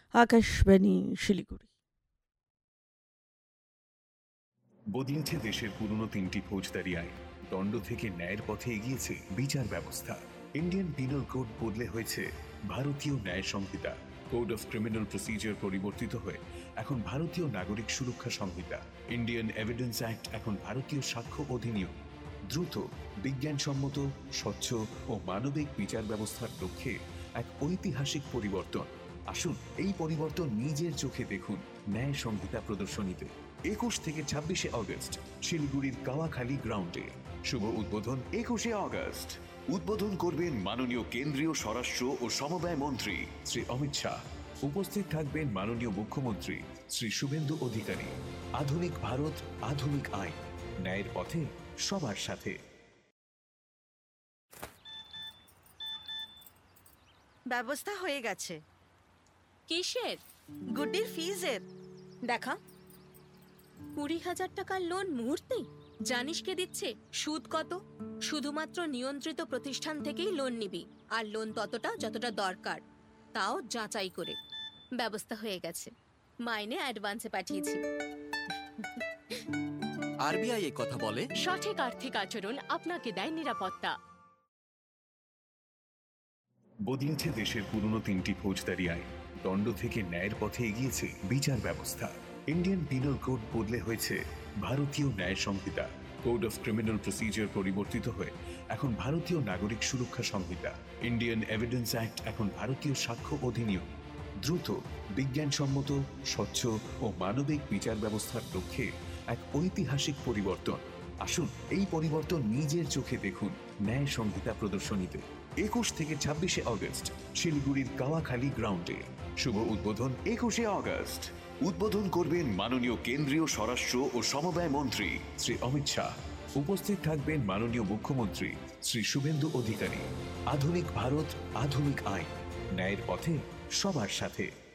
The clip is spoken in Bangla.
আকাশবাণী শিলিগুড়ি। বদলেছে দেশের পুরনো 3টি ফৌজদারি আইন। দণ্ড থেকে ন্যায়ের পথে এগিয়েছে বিচার ব্যবস্থা। ইন্ডিয়ান পিনাল কোড বদলে হয়েছে ভারতীয় ন্যায় সংহিতা। কোড অফ ক্রিমিনাল প্রসিজার পরিবর্তিত হয়ে এখন ভারতীয় নাগরিক সুরক্ষা সংহিতা। ইন্ডিয়ান এভিডেন্স অ্যাক্ট এখন ভারতীয় সাক্ষ্য অধিনিয়ম। দ্রুত, বিজ্ঞানসম্মত, স্বচ্ছ ও মানবিক বিচার ব্যবস্থার লক্ষ্যে এক ঐতিহাসিক পরিবর্তন। আসুন এই পরিবর্তন নিজের চোখে দেখুন ন্যায় সংহিতা প্রদর্শনীতে। 21 থেকে 26 অগস্ট শিলিগুড়ির কাওয়াখালী গ্রাউন্ডে। শুভ উদ্বোধন 21 অগস্ট। উদ্বোধন করবেন মাননীয় কেন্দ্রীয় স্বরাষ্ট্র ও সমবায় মন্ত্রী শ্রী অমিত শাহ। উপস্থিত থাকবেন মাননীয় মুখ্যমন্ত্রী শ্রী শুভেন্দু অধিকারী। আধুনিক ভারত, আধুনিক আইন, ন্যায়ের পথে সবার সাথে। ব্যবস্থা হয়ে গেছে। কিসের? গুড্ডির ফিজের। দেখা, 20,000 টাকার লোন মুহূর্তেই। জানিস কে দিচ্ছে? সুদ কত? শুধুমাত্র নিয়ন্ত্রিত প্রতিষ্ঠান থেকেই লোন নিবি, আর লোন ততটা যতটা দরকার, তাও যাচাই করে। ব্যবস্থা হয়ে গেছে, মাইনে অ্যাডভান্সে পাঠিয়েছি। আরবিআই এই কথা বলে, সঠিক আর্থিক আচরণ আপনাকে দেয় নিরাপত্তা। বদলেছে দেশের পুরনো 3টি ফৌজদারি আইন। দণ্ড থেকে ন্যায়ের পথে এগিয়েছে বিচার ব্যবস্থা। ইন্ডিয়ান পিনাল কোড বদলে হয়েছে ভারতীয় ন্যায় সংহিতা। কোড অফ ক্রিমিনাল প্রসিজার পরিবর্তিত হয়ে এখন ভারতীয় নাগরিক সুরক্ষা সংহিতা। ইন্ডিয়ান এভিডেন্স অ্যাক্ট এখন ভারতীয় সাক্ষ্য অধিনিয়ম। দ্রুত, বিজ্ঞানসম্মত, স্বচ্ছ ও মানবিক বিচার ব্যবস্থার লক্ষ্যে এক ঐতিহাসিক পরিবর্তন। আসুন এই পরিবর্তন নিজের চোখে দেখুন ন্যায় সংহিতা প্রদর্শনীতে। 21 থেকে 26 অগস্ট শিলিগুড়ির কাওয়াখালী গ্রাউন্ডে। শুভ উদ্বোধন 21 অগস্ট। উদ্বোধন করবেন মাননীয় কেন্দ্রীয় স্বরাষ্ট্র ও সমবায় মন্ত্রী শ্রী অমিত শাহ। উপস্থিত থাকবেন মাননীয় মুখ্যমন্ত্রী শ্রী শুভেন্দু অধিকারী। আধুনিক ভারত, আধুনিক আইন, ন্যায়ের পথে সবার সাথে।